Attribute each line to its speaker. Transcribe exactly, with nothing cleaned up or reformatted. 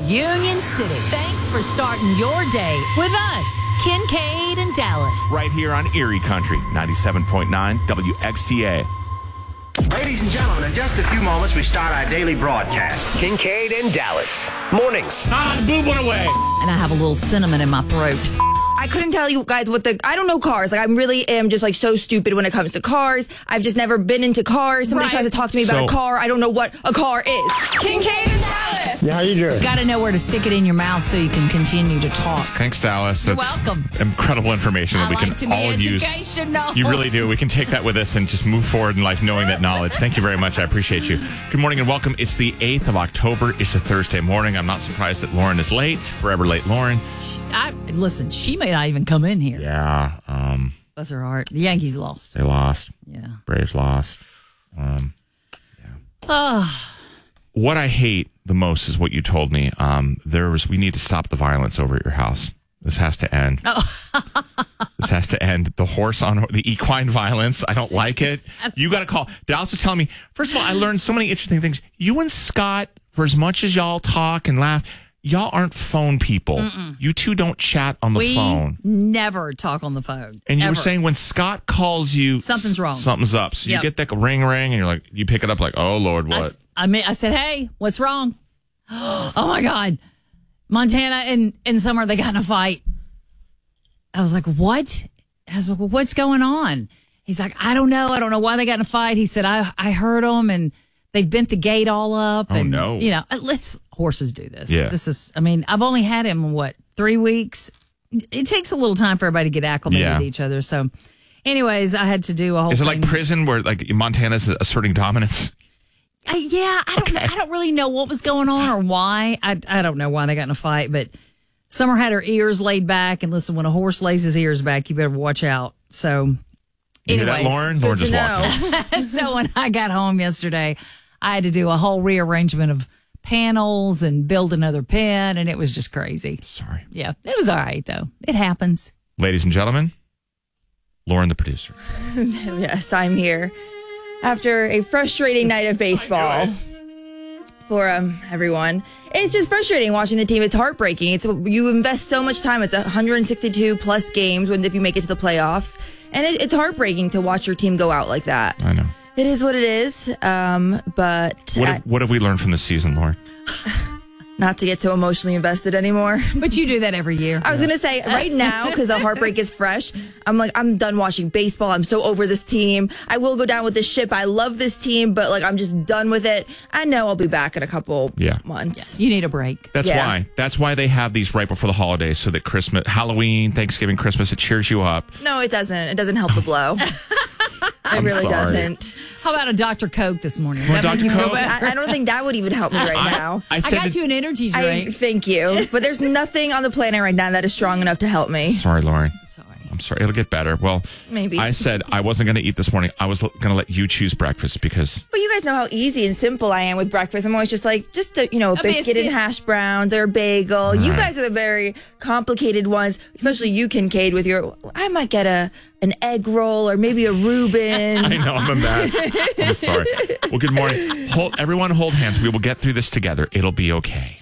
Speaker 1: Union City. Thanks for starting your day with us, Kincaid and Dallas.
Speaker 2: Right here on Erie Country, ninety-seven point nine W X T A.
Speaker 3: Ladies and gentlemen, in just a few moments, we start our daily broadcast.
Speaker 4: Kincaid and Dallas. Mornings.
Speaker 2: Ah, the boob went away.
Speaker 1: And I have a little cinnamon in my throat.
Speaker 5: I couldn't tell you guys what the... I don't know cars. Like, I really am just, like, so stupid when it comes to cars. I've just never been into cars. Somebody
Speaker 1: Right.
Speaker 5: tries to talk to me about
Speaker 2: So-
Speaker 5: a car. I don't know what a car is.
Speaker 6: Kincaid and Dallas.
Speaker 7: Yeah, how you doing?
Speaker 1: Got to know where to stick it in your mouth so you can continue to talk.
Speaker 2: Thanks, Dallas. That's
Speaker 1: welcome.
Speaker 2: incredible information that
Speaker 1: I
Speaker 2: we
Speaker 1: like
Speaker 2: can
Speaker 1: to be
Speaker 2: all use.
Speaker 1: educational.
Speaker 2: You really do. We can take that with us and just move forward in life knowing that knowledge. Thank you very much. I appreciate you. Good morning and welcome. It's the eighth of October. It's a Thursday morning. I'm not surprised that Lauren is late. Forever late, Lauren.
Speaker 1: I, listen, she may not even come in here.
Speaker 2: Yeah. Um,
Speaker 1: Bless her heart. The Yankees lost.
Speaker 2: they lost.
Speaker 1: Yeah.
Speaker 2: Braves lost. Um,
Speaker 1: Oh,
Speaker 2: what I hate the most is what you told me. Um, there was. We need to stop the violence over at your house. This has to end. This has to end. The horse on the equine violence. I don't like it. You got to call. Dallas is telling me. First of all, I learned so many interesting things. You and Scott, for as much as y'all talk and laugh, y'all aren't phone people. Mm-mm. You two don't chat on the
Speaker 1: we
Speaker 2: phone.
Speaker 1: never talk on the phone.
Speaker 2: And you
Speaker 1: ever.
Speaker 2: were saying when Scott calls you,
Speaker 1: Something's wrong.
Speaker 2: Something's up. So
Speaker 1: Yep.
Speaker 2: you get that ring ring, and you're like, you pick it up like, oh Lord,
Speaker 1: I,
Speaker 2: what?
Speaker 1: s- I mean, I said, hey, what's wrong? Oh my God. Montana and, and Summer, they got in a fight. I was like, what? I was like, well, what's going on? He's like, I don't know. I don't know why they got in a fight. He said, I, I heard them and they bent the gate all up.
Speaker 2: Oh,
Speaker 1: and,
Speaker 2: no.
Speaker 1: You know, let's horses do this.
Speaker 2: Yeah.
Speaker 1: This is, I mean, I've only had him, what, three weeks? It takes a little time for everybody to get acclimated
Speaker 2: Yeah.
Speaker 1: to each other. So, anyways, I had to do a whole
Speaker 2: Is it
Speaker 1: thing.
Speaker 2: like prison where like Montana's asserting dominance?
Speaker 1: Uh, yeah, I don't. I don't really know what was going on or why. I I don't know why they got in a fight. But Summer had her ears laid back, and listen, when a horse lays his ears back, you better watch out. So,
Speaker 2: You hear that,
Speaker 1: anyways,
Speaker 2: Lauren? Lauren
Speaker 5: to
Speaker 2: just
Speaker 5: know.
Speaker 2: walked in.
Speaker 1: so when I got home yesterday, I had to do a whole rearrangement of panels and build another pen, and it was just crazy.
Speaker 2: Sorry.
Speaker 1: Yeah, it was all right though. It happens.
Speaker 2: Ladies and gentlemen, Lauren, the producer.
Speaker 5: Yes, I'm here. After a frustrating night of baseball for um, everyone. It's just frustrating watching the team. It's heartbreaking. It's you invest so much time. It's one hundred sixty-two plus games when if you make it to the playoffs. And it, it's heartbreaking to watch your team go out like that.
Speaker 2: I know.
Speaker 5: It is what it is. Um, but
Speaker 2: What
Speaker 5: I-
Speaker 2: have, what have we learned from this season, Lauren?
Speaker 5: not to get so emotionally invested anymore.
Speaker 1: But you do that every year.
Speaker 5: I was going to say right now, because the heartbreak is fresh, I'm like, I'm done watching baseball. I'm so over this team. I will go down with this ship. I love this team, but like, I'm just done with it. I know I'll be back in a couple
Speaker 2: Yeah.
Speaker 5: months.
Speaker 1: You need a break.
Speaker 2: That's
Speaker 5: Yeah.
Speaker 2: why. That's why they have these right before the holidays, so that Christmas, Halloween, Thanksgiving, Christmas, it cheers you up.
Speaker 5: No, it doesn't. It doesn't help the blow. It really
Speaker 2: sorry.
Speaker 5: doesn't.
Speaker 1: How about a Doctor Coke this morning?
Speaker 2: Want
Speaker 1: That make
Speaker 2: Doctor
Speaker 1: you feel
Speaker 2: Coke?
Speaker 1: better?
Speaker 5: I, I don't think that would even help me right now.
Speaker 2: I
Speaker 1: I
Speaker 2: said
Speaker 1: got
Speaker 2: that-
Speaker 1: you an energy
Speaker 5: I
Speaker 1: drink.
Speaker 5: thank you, but there's nothing on the planet right now that is strong enough to help me.
Speaker 2: Sorry, Lauren.
Speaker 1: Sorry.
Speaker 2: I'm sorry. It'll get better. Well,
Speaker 5: Maybe.
Speaker 2: I said I wasn't going to eat this morning. I was going to let you choose breakfast because
Speaker 5: But you guys know how easy and simple I am with breakfast. I'm always just like, just a, you know, a,
Speaker 1: A
Speaker 5: biscuit,
Speaker 1: biscuit.
Speaker 5: and hash browns or a bagel. You
Speaker 2: right.
Speaker 5: guys are the very complicated ones, especially you, Kincaid, with your. I might get a an egg roll or maybe a Reuben.
Speaker 2: I know I'm embarrassed. I'm sorry. Well, good morning. Hold, everyone hold hands. We will get through this together. It'll be okay.